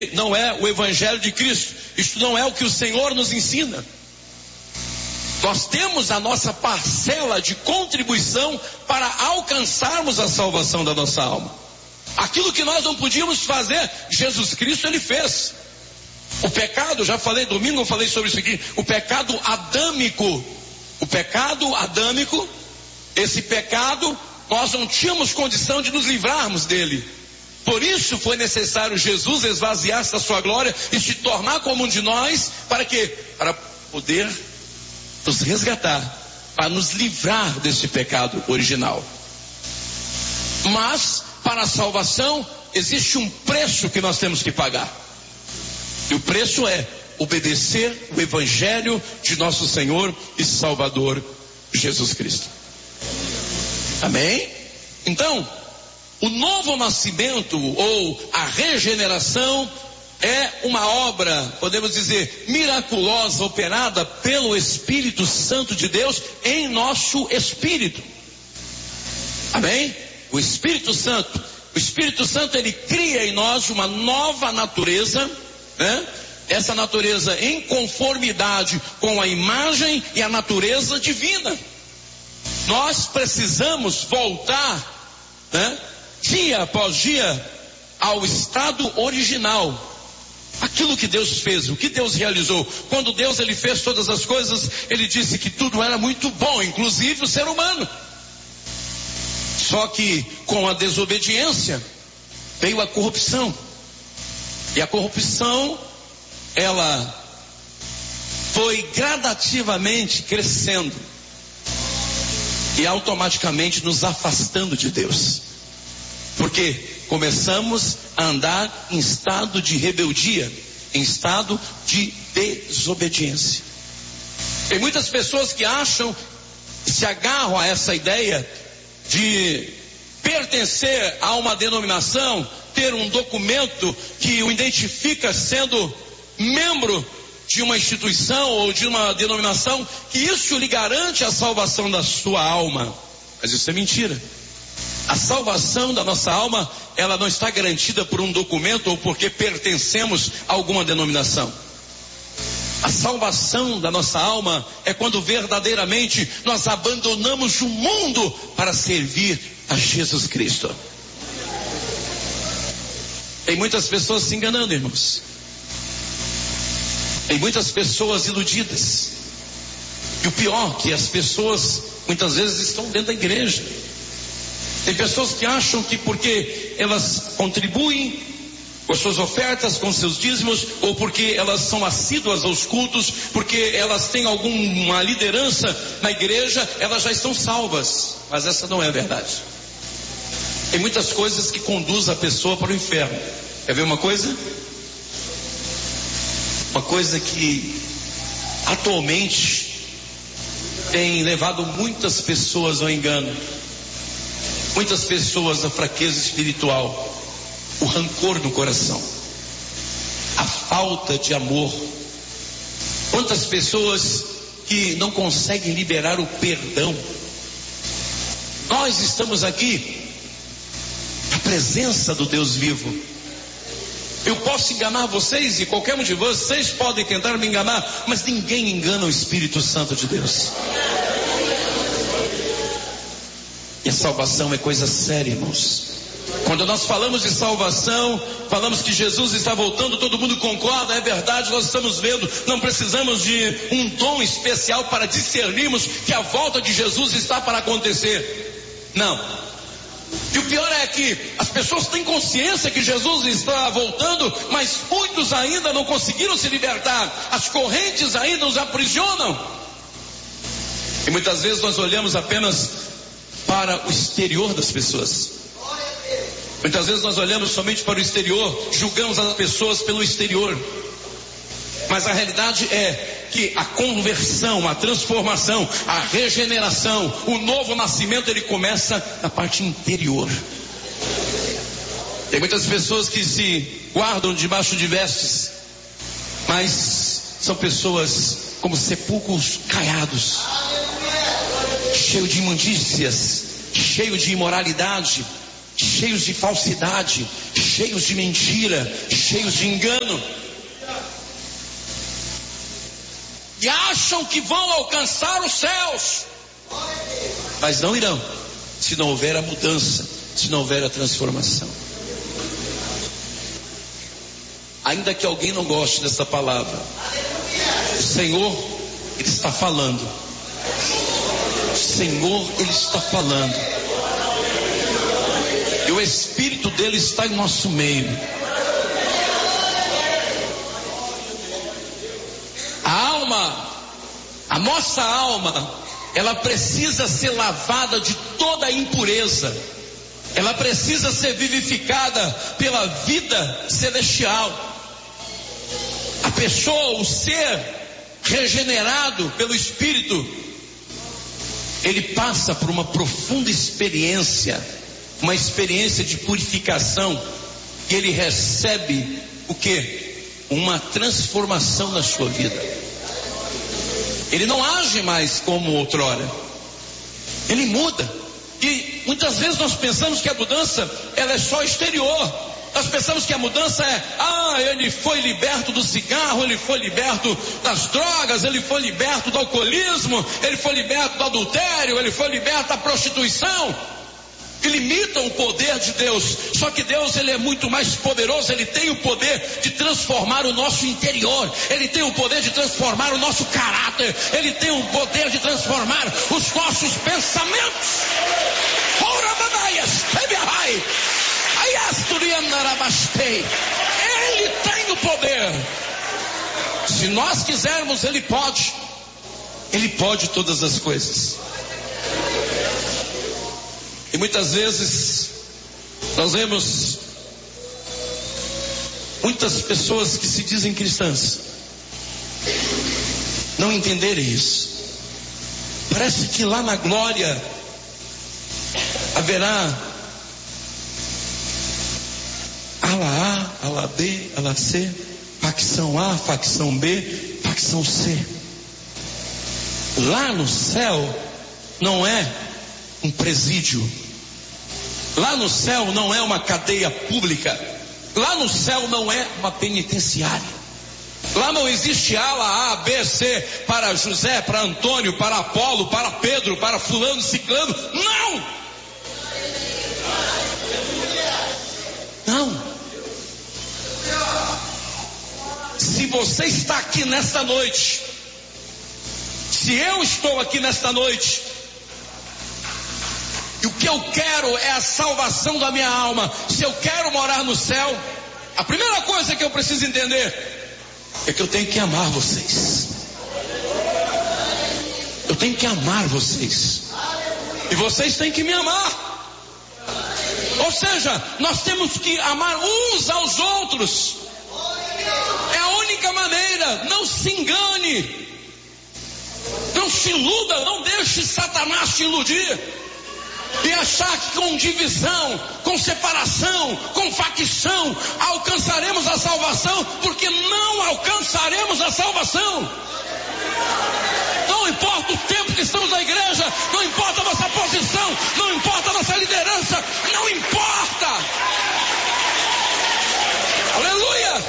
não é o Evangelho de Cristo. Isto não é o que o Senhor nos ensina. Nós temos a nossa parcela de contribuição para alcançarmos a salvação da nossa alma. Aquilo que nós não podíamos fazer, Jesus Cristo Ele fez. O pecado, já falei domingo, eu falei sobre isso aqui, o pecado adâmico, esse pecado, nós não tínhamos condição de nos livrarmos dele. Por isso foi necessário Jesus esvaziar-se da sua glória e se tornar como um de nós, para quê? Para poder nos resgatar, para nos livrar desse pecado original. Mas, para a salvação, existe um preço que nós temos que pagar. E o preço é obedecer o Evangelho de nosso Senhor e Salvador Jesus Cristo. Amém? Então, o novo nascimento ou a regeneração é uma obra, podemos dizer, miraculosa, operada pelo Espírito Santo de Deus em nosso espírito. Amém? O Espírito Santo ele cria em nós uma nova natureza, né? Essa natureza em conformidade com a imagem e a natureza divina. Nós precisamos voltar, né, dia após dia, ao estado original. Aquilo que Deus fez, o que Deus realizou. Quando Deus ele fez todas as coisas, Ele disse que tudo era muito bom, inclusive o ser humano. Só que com a desobediência veio a corrupção. E a corrupção, ela foi gradativamente crescendo e automaticamente nos afastando de Deus. Porque começamos a andar em estado de rebeldia, em estado de desobediência. Tem muitas pessoas que acham, se agarram a essa ideia de pertencer a uma denominação, ter um documento que o identifica sendo membro de uma instituição ou de uma denominação, que isso lhe garante a salvação da sua alma. Mas isso é mentira. A salvação da nossa alma, ela não está garantida por um documento ou porque pertencemos a alguma denominação. A salvação da nossa alma é quando verdadeiramente nós abandonamos o mundo para servir a Jesus Cristo. Tem muitas pessoas se enganando, irmãos. Tem muitas pessoas iludidas. E o pior, que as pessoas muitas vezes estão dentro da igreja. Tem pessoas que acham que porque elas contribuem com as suas ofertas, com seus dízimos, ou porque elas são assíduas aos cultos, porque elas têm alguma liderança na igreja, elas já estão salvas. Mas essa não é a verdade. Tem muitas coisas que conduzem a pessoa para o inferno. Quer ver uma coisa? Uma coisa que atualmente tem levado muitas pessoas ao engano, muitas pessoas à fraqueza espiritual: o rancor no coração, a falta de amor. Quantas pessoas que não conseguem liberar o perdão. Nós estamos aqui na presença do Deus vivo. Eu posso enganar vocês e qualquer um de vocês podem tentar me enganar, mas ninguém engana o Espírito Santo de Deus. E a salvação é coisa séria, irmãos. Quando nós falamos de salvação, falamos que Jesus está voltando, todo mundo concorda, é verdade, nós estamos vendo, não precisamos de um dom especial para discernirmos que a volta de Jesus está para acontecer. Não. E o pior é que as pessoas têm consciência que Jesus está voltando, mas muitos ainda não conseguiram se libertar. As correntes ainda os aprisionam. E muitas vezes nós olhamos apenas para o exterior das pessoas. Muitas vezes nós olhamos somente para o exterior, julgamos as pessoas pelo exterior. Mas a realidade é que a conversão, a transformação, a regeneração, o novo nascimento, ele começa na parte interior. Tem muitas pessoas que se guardam debaixo de vestes, mas são pessoas como sepulcros caiados, cheio de imundícias, cheio de imoralidade, cheios de falsidade, cheios de mentira, cheios de engano. E acham que vão alcançar os céus, mas não irão, se não houver a mudança, se não houver a transformação. Ainda que alguém não goste dessa palavra, o Senhor, Ele está falando. O Senhor, Ele está falando. E o Espírito dele está em nosso meio. A nossa alma, ela precisa ser lavada de toda a impureza. Ela precisa ser vivificada pela vida celestial. A pessoa, o ser regenerado pelo Espírito, ele passa por uma profunda experiência, uma experiência de purificação, e ele recebe o quê? Uma transformação na sua vida. Ele não age mais como outrora. Ele muda. E muitas vezes nós pensamos que a mudança, ela é só exterior. Nós pensamos que a mudança é, ele foi liberto do cigarro, ele foi liberto das drogas, ele foi liberto do alcoolismo, ele foi liberto do adultério, ele foi liberto da prostituição. Que limitam o poder de Deus. Só que Deus, Ele é muito mais poderoso. Ele tem o poder de transformar o nosso interior. Ele tem o poder de transformar o nosso caráter. Ele tem o poder de transformar os nossos pensamentos. Ele tem o poder. Se nós quisermos, Ele pode. Ele pode todas as coisas. E muitas vezes nós vemos muitas pessoas que se dizem cristãs não entenderem isso. Parece que lá na glória haverá ala A, ala B, ala C, facção A, facção B, facção C. Lá no céu não é um presídio. Lá no céu não é uma cadeia pública. Lá no céu não é uma penitenciária. Lá não existe ala A, B, C para José, para Antônio, para Apolo, para Pedro, para fulano, ciclano. Não! Não. Se você está aqui nesta noite, se eu estou aqui nesta noite, e o que eu quero é a salvação da minha alma. Se eu quero morar no céu, a primeira coisa que eu preciso entender é que eu tenho que amar vocês. Eu tenho que amar vocês. E vocês têm que me amar. Ou seja, nós temos que amar uns aos outros. É a única maneira. Não se engane. Não se iluda. Não deixe Satanás te iludir. E achar que com divisão, com separação, com facção, alcançaremos a salvação, porque não alcançaremos a salvação. Não importa o tempo que estamos na igreja, não importa a nossa posição, não importa a nossa liderança, não importa. Aleluia!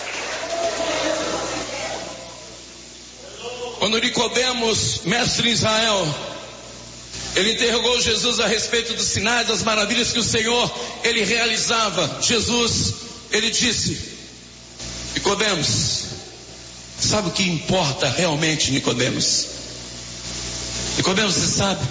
Quando Nicodemos, mestre em Israel, ele interrogou Jesus a respeito dos sinais, das maravilhas que o Senhor, Ele realizava. Jesus, Ele disse: Nicodemos, sabe o que importa realmente, Nicodemos? Nicodemos, você sabe?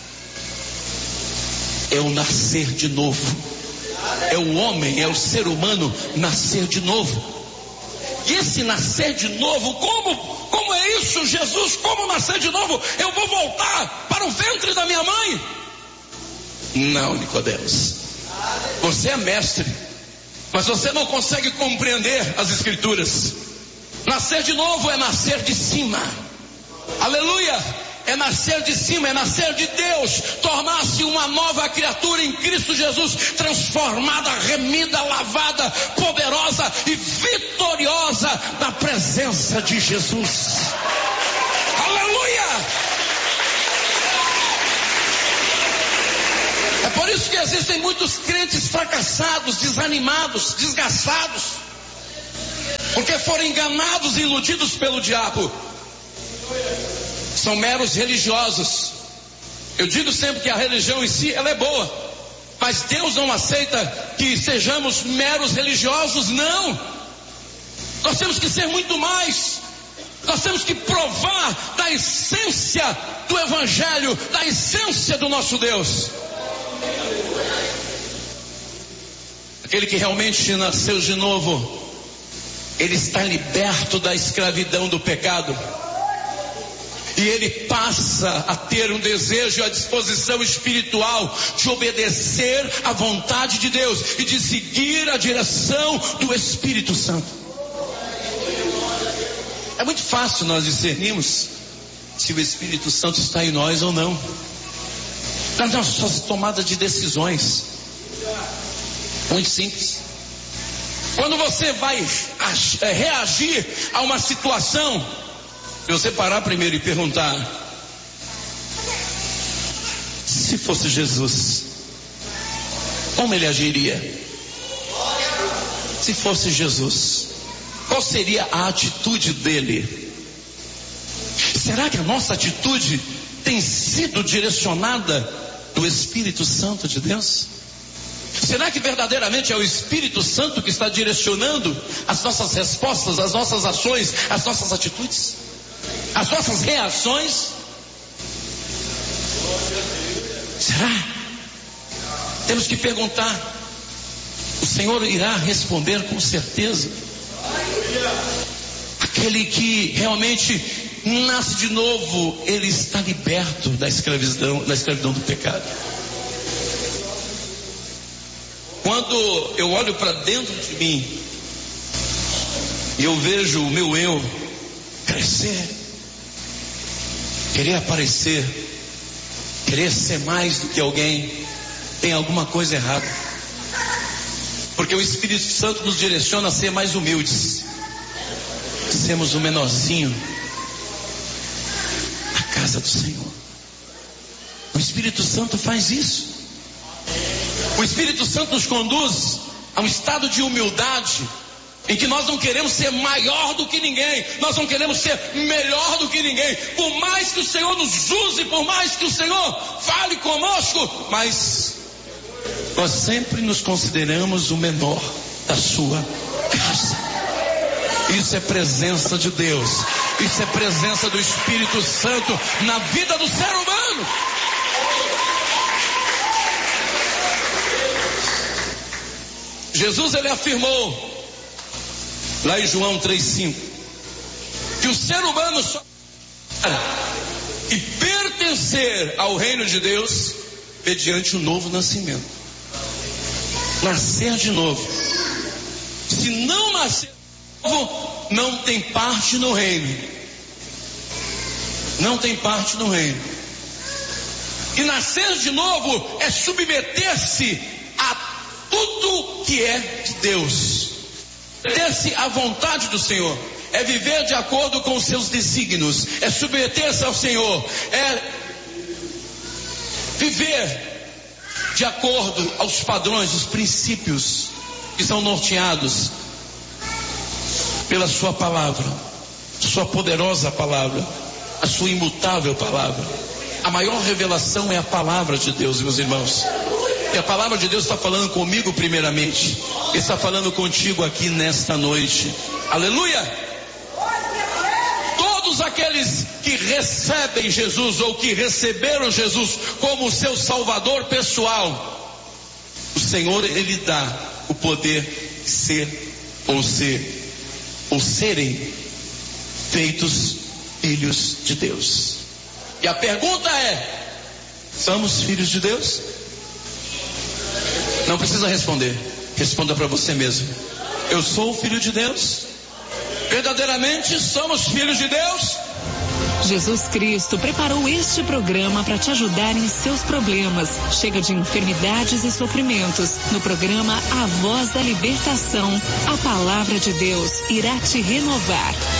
É o nascer de novo. É o homem, é o ser humano nascer de novo. E esse nascer de novo, como é isso, Jesus? Como nascer de novo? Eu vou voltar para o ventre da minha mãe? Não, Nicodemos. Você é mestre, mas você não consegue compreender as Escrituras. Nascer de novo é nascer de cima. Aleluia! É nascer de cima, é nascer de Deus, tornar-se uma nova criatura em Cristo Jesus, transformada, remida, lavada, poderosa e vitoriosa na presença de Jesus. Aleluia! É por isso que existem muitos crentes fracassados, desanimados, desgastados, porque foram enganados e iludidos pelo diabo. São meros religiosos. Eu digo sempre que a religião em si, ela é boa, mas Deus não aceita que sejamos meros religiosos, não. Nós temos que ser muito mais. Nós temos que provar da essência do Evangelho, da essência do nosso Deus. Aquele que realmente nasceu de novo, ele está liberto da escravidão do pecado. E ele passa a ter um desejo e a disposição espiritual de obedecer à vontade de Deus e de seguir a direção do Espírito Santo. É muito fácil nós discernirmos se o Espírito Santo está em nós ou não, nas nossas tomadas de decisões. Muito simples. Quando você vai reagir a uma situação, se você parar primeiro e perguntar: se fosse Jesus, como ele agiria? Se fosse Jesus, qual seria a atitude dele? Será que a nossa atitude tem sido direcionada do Espírito Santo de Deus? Será que verdadeiramente é o Espírito Santo que está direcionando as nossas respostas, as nossas ações, as nossas atitudes, as nossas reações? Será? Temos que perguntar. O Senhor irá responder com certeza. Aquele que realmente nasce de novo, ele está liberto da escravidão do pecado. Quando eu olho para dentro de mim e eu vejo o meu eu crescer, querer aparecer, querer ser mais do que alguém, tem alguma coisa errada. Porque o Espírito Santo nos direciona a ser mais humildes, sermos o menorzinho na casa do Senhor. O Espírito Santo faz isso. O Espírito Santo nos conduz a um estado de humildade, em que nós não queremos ser maior do que ninguém, nós não queremos ser melhor do que ninguém, por mais que o Senhor nos use, por mais que o Senhor fale conosco, mas nós sempre nos consideramos o menor da sua casa. Isso é presença de Deus, isso é presença do Espírito Santo na vida do ser humano. Jesus, ele afirmou lá em João 3,5 que o ser humano só e pertencer ao reino de Deus mediante o novo nascimento. Nascer de novo. Se não nascer de novo, não tem parte no reino. Não tem parte no reino. E nascer de novo é submeter-se a tudo que é de Deus. Submeter-se à vontade do Senhor. É viver de acordo com os seus desígnios. É submeter-se ao Senhor. É viver de acordo aos padrões, os princípios que são norteados pela sua palavra, sua poderosa palavra, a sua imutável palavra. A maior revelação é a palavra de Deus, meus irmãos. E a palavra de Deus está falando comigo primeiramente, está falando contigo aqui nesta noite. Aleluia! Todos aqueles que recebem Jesus ou que receberam Jesus como seu Salvador pessoal, o Senhor, ele dá o poder de ser ou serem feitos filhos de Deus. E a pergunta é: somos filhos de Deus? Não precisa responder, responda para você mesmo. Eu sou filho de Deus? Verdadeiramente somos filhos de Deus? Jesus Cristo preparou este programa para te ajudar em seus problemas. Chega de enfermidades e sofrimentos. No programa A Voz da Libertação, a palavra de Deus irá te renovar.